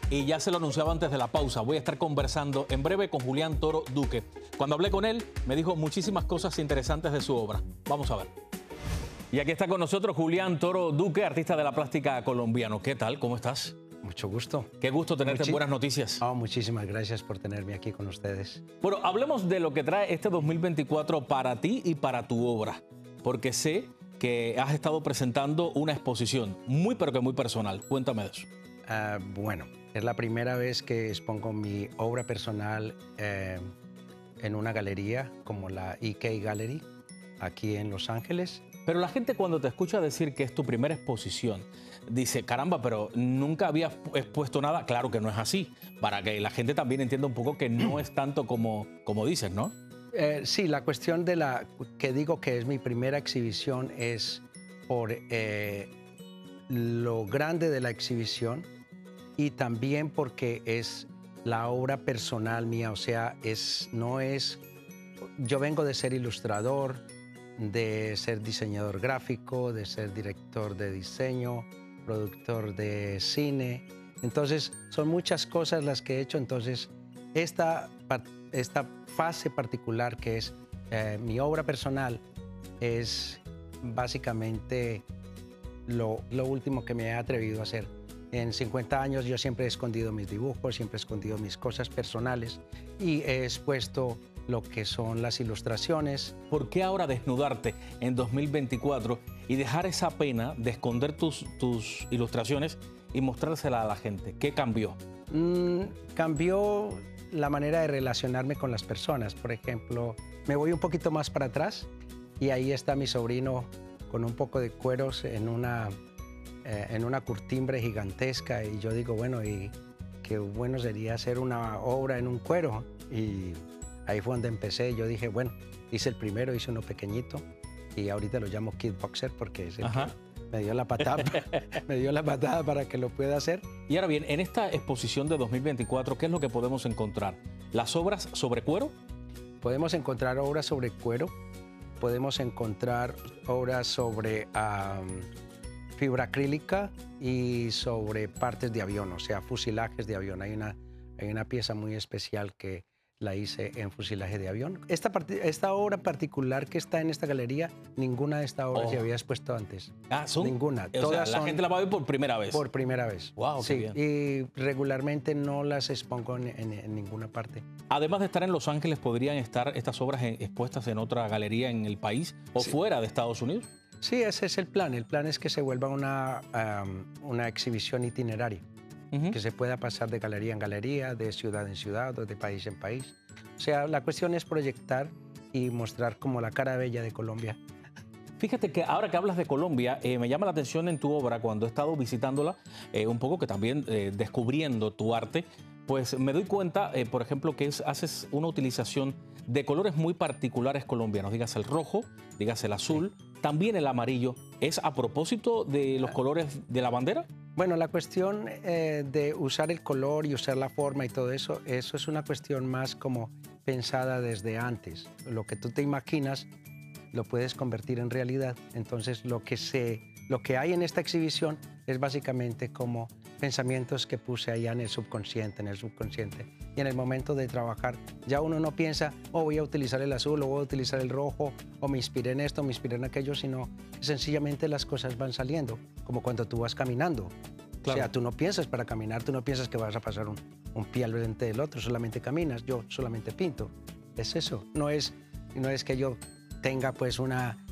y ya se lo anunciaba antes de la pausa. Voy a estar conversando en breve con Julián Toro Duque. Cuando hablé con él, me dijo muchísimas cosas interesantes de su obra. Vamos a ver. Y aquí está con nosotros Julián Toro Duque, artista de la plástica colombiano. ¿Qué tal? ¿Cómo estás? Mucho gusto. Qué gusto tenerte en Buenas Noticias. Muchísimas gracias por tenerme aquí con ustedes. Bueno, hablemos de lo que trae este 2024 para ti y para tu obra, porque sé que has estado presentando una exposición muy, pero que muy personal. Cuéntame de eso. Bueno, es la primera vez que expongo mi obra personal en una galería como la EK Gallery, aquí en Los Ángeles. Pero la gente cuando te escucha decir que es tu primera exposición, dice, caramba, pero nunca habías expuesto nada. Claro que no es así, para que la gente también entienda un poco que no es tanto como dices, ¿no? Sí, la cuestión de la que digo que es mi primera exhibición es por lo grande de la exhibición y también porque es la obra personal mía, o sea, yo vengo de ser ilustrador, de ser diseñador gráfico, de ser director de diseño, productor de cine. Entonces, son muchas cosas las que he hecho. Entonces, esta fase particular que es mi obra personal es básicamente lo último que me he atrevido a hacer. En 50 años yo siempre he escondido mis dibujos, siempre he escondido mis cosas personales y he expuesto lo que son las ilustraciones. ¿Por qué ahora desnudarte en 2024 y dejar esa pena de esconder tus ilustraciones y mostrárselas a la gente? ¿Qué cambió? Cambió la manera de relacionarme con las personas. Por ejemplo, me voy un poquito más para atrás y ahí está mi sobrino con un poco de cueros en una curtimbre gigantesca y yo digo, bueno, y qué bueno sería hacer una obra en un cuero. Y ahí fue donde empecé. Yo dije, bueno, hice el primero, hice uno pequeñito y ahorita lo llamo Kid Boxer porque es el que me dio la patada para que lo pueda hacer. Y ahora bien, en esta exposición de 2024, ¿qué es lo que podemos encontrar? ¿Las obras sobre cuero? Podemos encontrar obras sobre cuero, podemos encontrar obras sobre fibra acrílica y sobre partes de avión, o sea, fusilajes de avión. Hay una pieza muy especial que la hice en fusilaje de avión. Esta obra particular que está en esta galería, ninguna de estas obras se había expuesto antes. Ninguna. Todas la gente la va a ver por primera vez. Por primera vez. Wow, sí, qué bien. Y regularmente no las expongo en ninguna parte. Además de estar en Los Ángeles, ¿podrían estar estas obras expuestas en otra galería en el país o fuera de Estados Unidos? Sí, ese es el plan. El plan es que se vuelva una exhibición itineraria. Que se pueda pasar de galería en galería, de ciudad en ciudad o de país en país. O sea, la cuestión es proyectar y mostrar como la cara bella de Colombia. Fíjate que ahora que hablas de Colombia, me llama la atención en tu obra, cuando he estado visitándola, un poco que también descubriendo tu arte, pues me doy cuenta, por ejemplo, que haces una utilización de colores muy particulares colombianos. Dígase el rojo, dígase el azul, también el amarillo. ¿Es a propósito de los colores de la bandera? Bueno, la cuestión de usar el color y usar la forma y todo eso es una cuestión más como pensada desde antes. Lo que tú te imaginas lo puedes convertir en realidad. Entonces, lo que hay en esta exhibición es básicamente como pensamientos que puse allá en el subconsciente. Y en el momento de trabajar, ya uno no piensa, voy a utilizar el azul, o voy a utilizar el rojo, o me inspiré en esto, me inspiré en aquello, sino que sencillamente las cosas van saliendo, como cuando tú vas caminando. Claro. O sea, tú no piensas para caminar, tú no piensas que vas a pasar un pie al frente del otro, solamente caminas, yo solamente pinto. Es eso, no es que yo tenga pues una